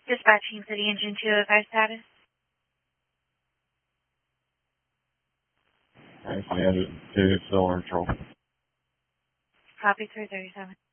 Dispatching City Engine 205 status. I had it still in control. Copy 337.